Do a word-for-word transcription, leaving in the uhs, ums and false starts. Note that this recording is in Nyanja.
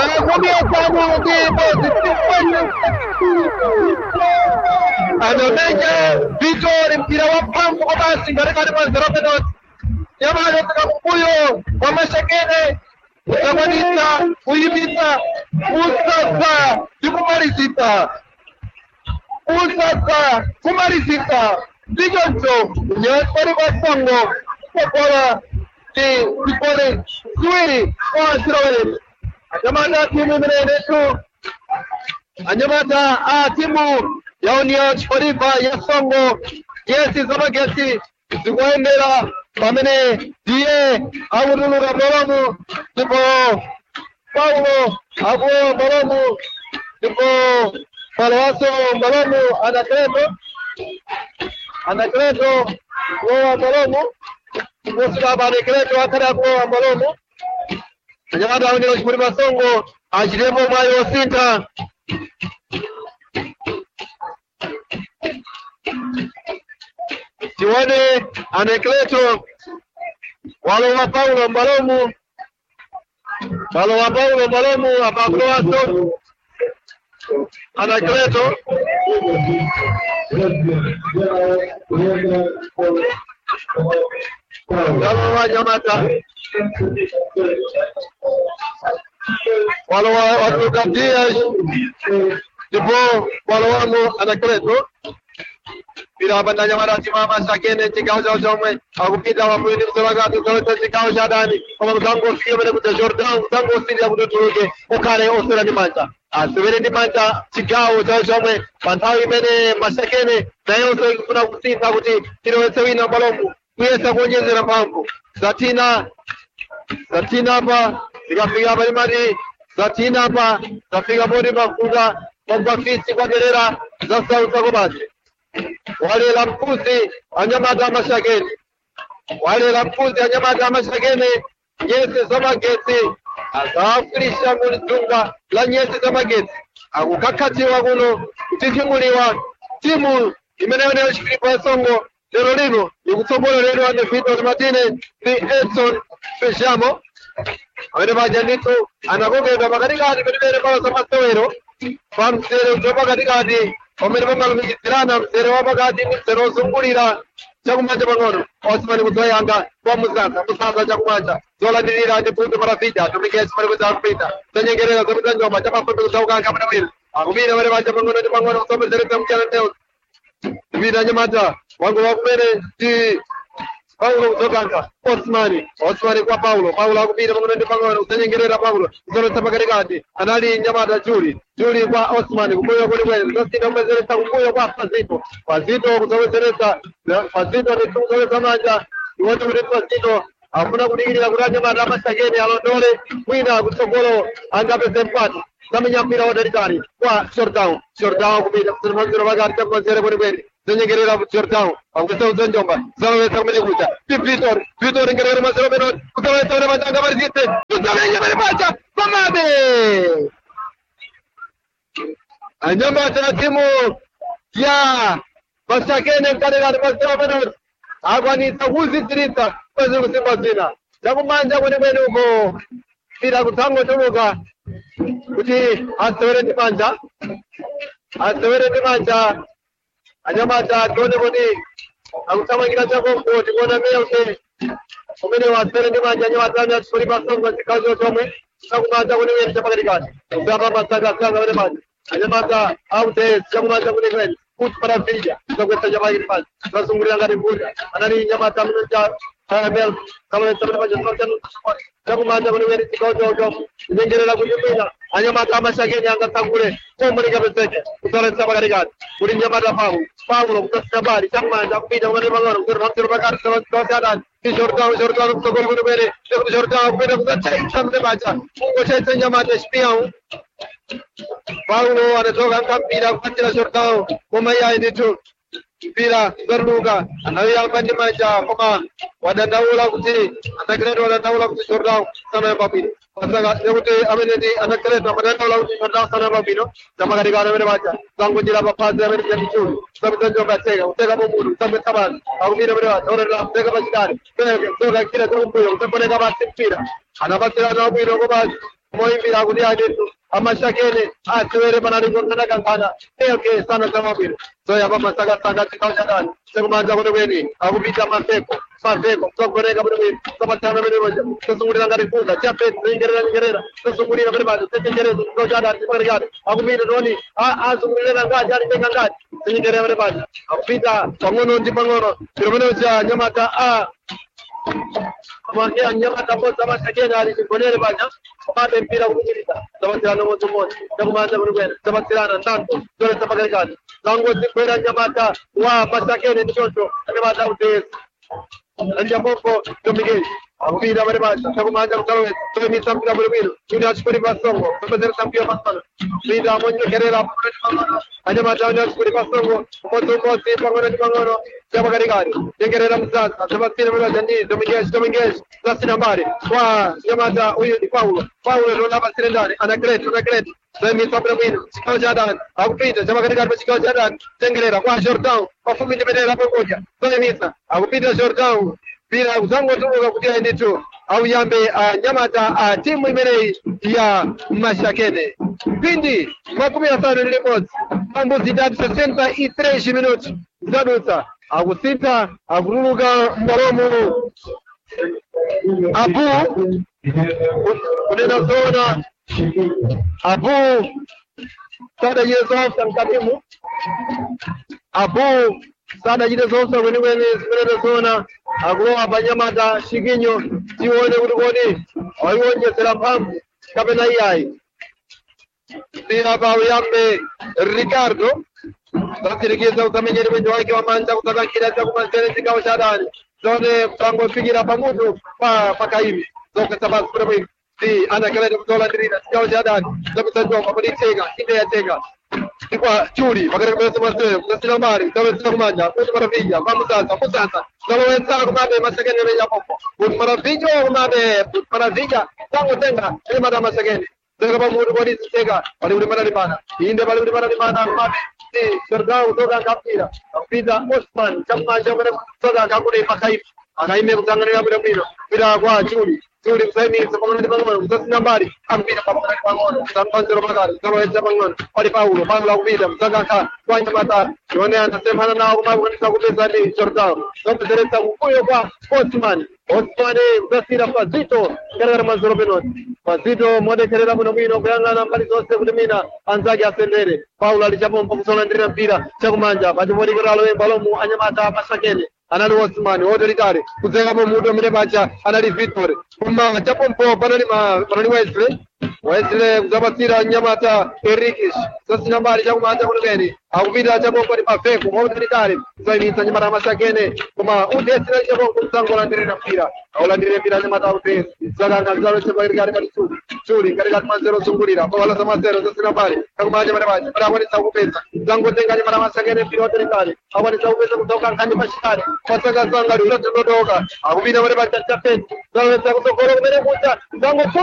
comienzano de posición. Anamenya Victor mpira wa pambo kwa basi ngarekani mwanzo Robert. Jamaa anataka kuyo kwa mashakene. Utamadisa kuibisa usasa kumalizika. Usasa kumalizika. Ligonzo nyakori kwa songo kwa di Victor Suiri kwa Sirowele. Anyamata timu mwenye tu Anyamata a timu ya Union Sporiva ya Songo yesi Zamageti zikuendera pamene diye awululuka Molomu ndipo Paulo apo Molomu ndipo Palawaso Molomu anakreto anakreto kwa Molomu Musika banekreto akara kwa Molomu Anyamata Union Sporiva Songo ajiremo mwayo sinta Tiwane Anacleto walo wa Paulo Malomu walo wa Paulo Malomu apakloaso Anacleto walo wa Nyamata walo wa Watuka Diaz Dipo walo wa Anacleto Bila bandanya marati mama sakene chikao cha chomwe akupita wapuni msolaga tuzote chikao cha dani kama mtango sio bale kuta Jordan mtango sio ya kutotuke ukale osera ni manja asubiri ni manja chikao cha chomwe pantawi mene masakene na yote kuna kusinda kuti tiro wina Malomu kuweza kuongezera mambo Satina Satina hapa ikafika bali mari Satina hapa kafika bodi makuga kwa fisi kwa derera za sauti kwa basi wale la mpuzi Anyamata Mashakeni wale la mpuzi Anyamata Mashakeni Nyesi Zamageti akafirisha mulizunga la Nyesi Zamageti akukakati wakuno kutifimuliwa timu imeneone ushikilipa Songo lero lino ikusobola lero ane Vitor Martinez ni Edson Feshamo awene majanito anakogenda makarikati kwenye kwa Samastowero famsere uchopa katikati Omeri bangalo mikirana msere wabagati msere osungulira chakumanja bangono Osman kuzoyanga kwa Musasa Musasa chakumanja zola dirira ande punto marafija tumikesi mari kuzakupita tanyengerera zamita njoma chapa punto kuzauka kama nawili akubira wale bacha bangono ndi bangono kusome zere tamchana teo Vina Nyamata wangu wakumene di Paulo kuzokanga Osmani Osmani kwa Paulo Paulo akubira bangono ndi bangono tanyengerera Paulo zola tapakarikati anali Nyamata Juli Juli kwa Osman kumoyo kule kule ndio tumezeleta kumoyo kwa Fazito Fazito kuzowezeleta Fazito ni kuzoweza manja wote kule Fazito hakuna kudigirira kuraja madama sageni alondole mwina kutogolo angape sempati samenya mpira wa daritari kwa shortdown shortdown kubida kusimamira bagari kwa kuzere kule kule zenyegerera shortdown akusa uzonjomba zawe samenya kuja Vitor Vitor ngerera masero beno kutaweza wale majanga barizite kutaweza wale macha pamade Anyamata timu ya Mashakene mkanega masero beno Agwani taguzi tirita Pazi kusimba zina Chakumanja kwenye mwene uko Tira kutango tumuka Kuti asewere ni manja Asewere ni manja Anyamata kione kuni Akutama kila chako kuti kuona mea ute Kumene wa asewere ni manja Anyamata nya suri pasonga Chikazo chomwe Chakumanja kwenye mwene chapakarikani Usama masaka sanga kwenye manja Anyamata aute Chakumanja kwenye mwene Kuti para filha Chakweta jamaa kwenye manja Nasunguri angari mburi Anani Nyamata mnuja Mel kama tabana baje chakumanja kwenye weri tikojo jo nyengerera kujumina Anyamata Mashakeni angatangure komuri kabeseke utara sabagarigani kuri Nyamata Paulo Paulo kutasabari chakumanja kupita kwenye bangoro kuri hamsiro bakari sawa sawa Jordan Jordan kugol kwenye weri Jordan kupita kutasai chambe bacha mungo chete Nyamata spiao Paulo anatoka mpira kupatia Jordan kumaya nditu Pira Garluga anawiya bandi maja koma wadandaula kuti anakredo wadandaula kuti Jordan sana babino pasaga yote amenedi anakredo wadandaula kuti Jordan sana babino sama kali kana mere maja sango jira bapaze mere jadi chulu sabita jo batega utega bomuru sabita taban au mira mere maja ora la tega bajidari tega tega kila tumbuyo utapone kama tipira anabatira na bwiro ko basi moimbira kuti adetu amashakene asiwere panali kuntana kankana eke sana zamabwino zoya pamasaka sanga chikawo chadani sekumanja kuti kweni akupita mafeko mafeko msogoneka kuti kweni sapatana mene roja sesungulira ngati kunda chapeti zingerera zingerera sesungulira kuti bado setengerezo chikawo chadani chipakati akupita toni azungulira ngati ali tenga ngati zingerera kuti bado akupita pang'ono ndi pang'ono chiromene cha nyamata a Mwangia nyamata bosa mashakene ali chigonere banya pade mpira kuchirita sabatirana moto moto ndakumanza kuti kwena sabatirana ntanto dole sabagalekani zango zikwera nyamata wa mashakene ndichocho nyamata utesi Anjamoko Domingos akupita pale basi takumanja kutalowe tuli mpira bwino bwino yule achukuli pasongo mpezera tampia pasongo bila monyo kerera pale anya matanya achukuli pasongo moto moto pangona pangona chapa karikari yengerera msasa Sebastian bwino jani Domingos Domingos sasa nambari kwa Yamata huyu ni Paulo Paulo ndo namba sirendani ana great ana great Semi sabra bwino chikao jadan akupita chapa karikari chikao jadan yengerera kwa Jordan pafumi ndipendera pamoja Semi akupita Jordan bila uzango tuko kutia ndicho au yambe uh, nyamata uh, timu imerei ya Mashakene pindi makumi atano na moja mambo zidadi sesenta e três minutos zadusa akusita akuluka mbalomo abu kunena zona abu sada yezo afta mkatimu abu sada jide zonsa kweni kweni sikwene zona akulowa panyamata shikinyo tione kuti kodi waiwonjezera mphamvu kapena iyayi siyapa uyambe Ricardo zasirikiza utamenyeri mwenje wake wa manja kutakakira chakumanzere chikawo cha dani zone pangofikira pamutu pa pakaimi zokesabasi kuti bwino si anakelete kutolandirira chikawo cha dani zakusanjoma kuti iteka inde yateka Kwa churi magari kwa sababu tunasema mari tunaweza kumanya kwa maravinya vamos sasa kusasa tunaweza kumade masakeni ya popo kwa maravinya kumade maravinya tangu tenga ile mada masakeni ndio kama muri bodi tega bali uri mara limana inde bali uri mara limana kumade si serda utoka kapira kapita Osman kama jamani kutoka kakule pakai akaime kutangalia bila bila bila kwa churi Churi msemi sepamana dibangono msasi nambari ampita pamoja dibangono sanpanzero magari tunaweza bangono pali Paulo Paulo akupita msaka kwa nyamata yone anasema na kwa kanisa kupesa ni Jordan ndio teresa kuyo kwa Osman Osman basira fazito kerera mazoro benot fazito mode kerera muno mino kuyanga na mbali zose kulimina anzaji asendere Paulo alichapo mpokosona ndira mpira chakumanja bado modi koralo balomu anyamata Mashakene anali Osman odolikare kuzenga mu mudo mire bacha anali Victor kuma chapo mpo panali ma panali Wesley Wesley kuzabatira nyamata Erikish sasa nambari chakumanja kuleni akupita chapo kwa mafeko odolikare zaimisa nyamata Mashakene kuma udesira chapo kumsangola ndire mpira aulandire mpira nyamata udesi saka ngazalo chapo irikare kali chuli chuli kali kali mazero sungulira bawala za mazero sasa nambari chakumanja mare bacha para kwani sakupeza zango tenga nyamata Mashakene mpira odolikare awani sakupeza kutoka ngani mashikari Pasaka sanga lula tunodoka akupita mare bacha chapeti zaweza kutokoro kumene kucha zango